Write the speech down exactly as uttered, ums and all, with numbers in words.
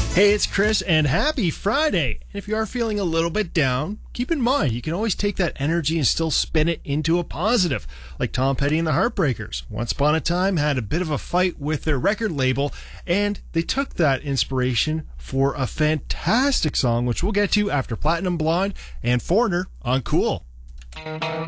Hey, it's Chris, and happy Friday. And if you are feeling a little bit down, keep in mind you can always take that energy and still spin it into a positive, like Tom Petty and the Heartbreakers. Once upon a time, had a bit of a fight with their record label, and they took that inspiration for a fantastic song, which we'll get to after Platinum Blonde and Foreigner on Cool.